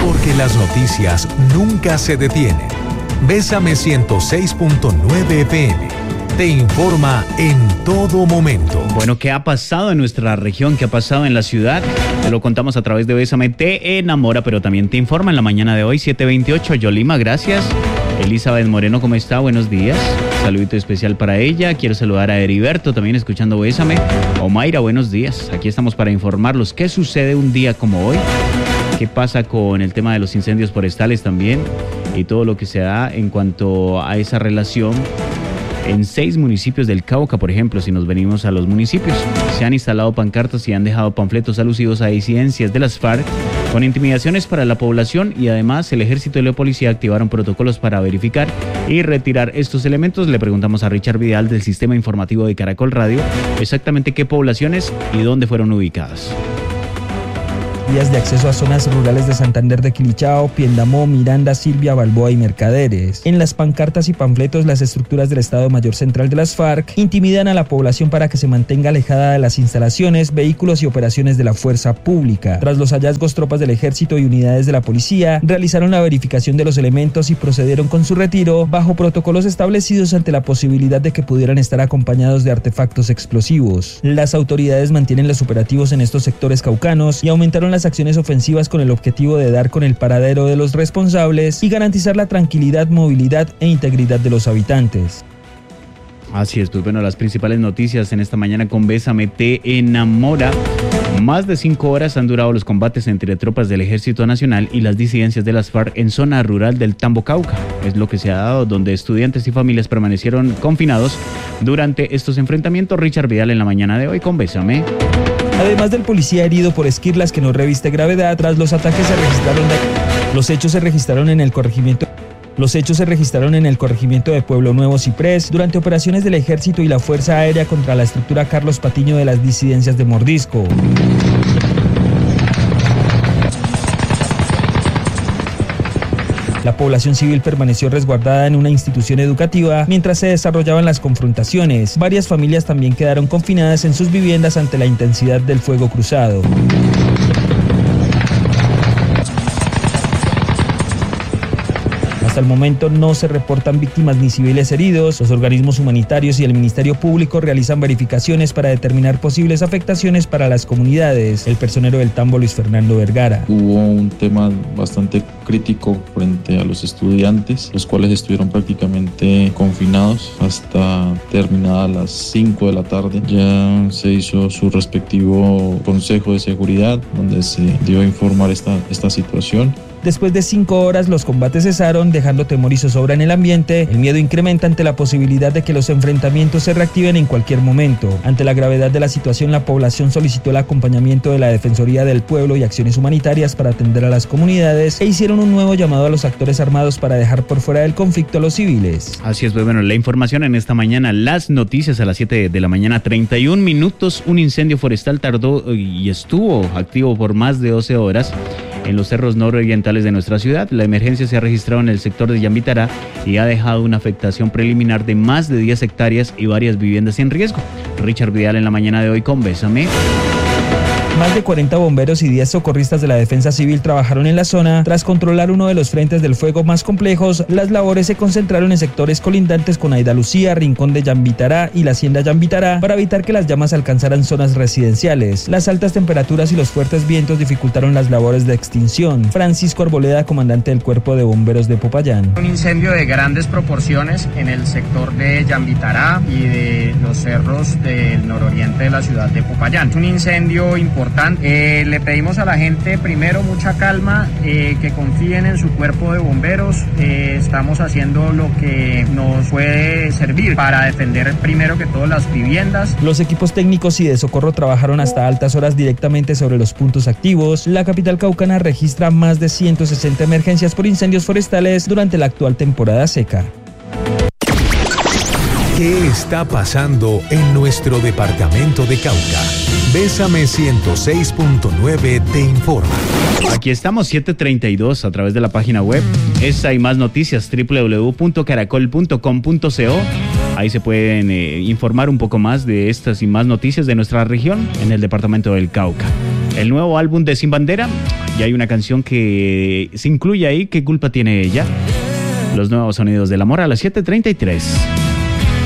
Porque las noticias nunca se detienen. Bésame 106.9 FM. Te informa en todo momento. Bueno, ¿qué ha pasado en nuestra región? ¿Qué ha pasado en la ciudad? Te lo contamos a través de Bésame Te Enamora, pero también te informa en la mañana de hoy, 7:28. Yolima, gracias. Elizabeth Moreno, ¿cómo está? Buenos días. Saludito especial para ella. Quiero saludar a Heriberto, también escuchando Bésame. Omaira, buenos días. Aquí estamos para informarlos qué sucede un día como hoy. ¿Qué pasa con el tema de los incendios forestales también? Y todo lo que se da en cuanto a esa relación. En 6 municipios del Cauca, por ejemplo, si nos venimos a los municipios, se han instalado pancartas y han dejado panfletos alusivos a disidencias de las FARC con intimidaciones para la población, y además el ejército y la policía activaron protocolos para verificar y retirar estos elementos. Le preguntamos a Richard Vidal del Sistema Informativo de Caracol Radio exactamente qué poblaciones y dónde fueron ubicadas. Vías de acceso a zonas rurales de Santander de Quilichao, Piendamó, Miranda, Silvia, Balboa y Mercaderes. En las pancartas y panfletos, las estructuras del Estado Mayor Central de las FARC intimidan a la población para que se mantenga alejada de las instalaciones, vehículos y operaciones de la fuerza pública. Tras los hallazgos, tropas del ejército y unidades de la policía realizaron la verificación de los elementos y procedieron con su retiro bajo protocolos establecidos ante la posibilidad de que pudieran estar acompañados de artefactos explosivos. Las autoridades mantienen los operativos en estos sectores caucanos y aumentaron las acciones ofensivas con el objetivo de dar con el paradero de los responsables y garantizar la tranquilidad, movilidad e integridad de los habitantes. Así es, pues bueno, las principales noticias en esta mañana con Bésame Te Enamora. Más de 5 horas han durado los combates entre tropas del Ejército Nacional y las disidencias de las FARC en zona rural del Tambo Cauca. Es lo que se ha dado, donde estudiantes y familias permanecieron confinados durante estos enfrentamientos. Richard Vidal en la mañana de hoy con Bésame. Además del policía herido por esquirlas que no reviste gravedad, tras los ataques los hechos se registraron en el corregimiento de Pueblo Nuevo Ciprés durante operaciones del Ejército y la Fuerza Aérea contra la estructura Carlos Patiño de las disidencias de Mordisco. La población civil permaneció resguardada en una institución educativa mientras se desarrollaban las confrontaciones. Varias familias también quedaron confinadas en sus viviendas ante la intensidad del fuego cruzado. Hasta el momento no se reportan víctimas ni civiles heridos. Los organismos humanitarios y el Ministerio Público realizan verificaciones para determinar posibles afectaciones para las comunidades. El personero del Tambo, Luis Fernando Vergara. Hubo un tema bastante crítico frente a los estudiantes, los cuales estuvieron prácticamente confinados hasta terminadas las 5 de la tarde. Ya se hizo su respectivo consejo de seguridad, donde se dio a informar esta situación. Después de 5 horas, los combates cesaron, dejando temor y zozobra en el ambiente. El miedo incrementa ante la posibilidad de que los enfrentamientos se reactiven en cualquier momento. Ante la gravedad de la situación, la población solicitó el acompañamiento de la Defensoría del Pueblo y acciones humanitarias para atender a las comunidades e hicieron un nuevo llamado a los actores armados para dejar por fuera del conflicto a los civiles. Así es, pues bueno, la información en esta mañana, las noticias a las 7 de la mañana, 31 minutos. Un incendio forestal tardó y estuvo activo por más de 12 horas. En los cerros nororientales de nuestra ciudad. La emergencia se ha registrado en el sector de Yambitará y ha dejado una afectación preliminar de más de 10 hectáreas y varias viviendas en riesgo. Richard Vidal en la mañana de hoy con Bésame. Más de 40 bomberos y 10 socorristas de la Defensa Civil trabajaron en la zona. Tras controlar uno de los frentes del fuego más complejos, las labores se concentraron en sectores colindantes con Aida Lucía, Rincón de Yambitará y la Hacienda Yambitará para evitar que las llamas alcanzaran zonas residenciales. Las altas temperaturas y los fuertes vientos dificultaron las labores de extinción. Francisco Arboleda, comandante del Cuerpo de Bomberos de Popayán. Un incendio de grandes proporciones en el sector de Yambitará y de los cerros del nororiente de la ciudad de Popayán. Es un incendio importante. Le pedimos a la gente primero mucha calma, que confíen en su cuerpo de bomberos. Estamos haciendo lo que nos puede servir para defender primero que todo las viviendas. Los equipos técnicos y de socorro trabajaron hasta altas horas directamente sobre los puntos activos. La capital caucana registra más de 160 emergencias por incendios forestales durante la actual temporada seca. ¿Qué está pasando en nuestro departamento de Cauca? Bésame 106.9 te informa. Aquí estamos 7:32 a través de la página web. Esta y más noticias www.caracol.com.co. Ahí se pueden informar un poco más de estas y más noticias de nuestra región en el departamento del Cauca. El nuevo álbum de Sin Bandera Y hay una canción que se incluye ahí. ¿Qué culpa tiene ella? Los nuevos sonidos del amor a las 7:33.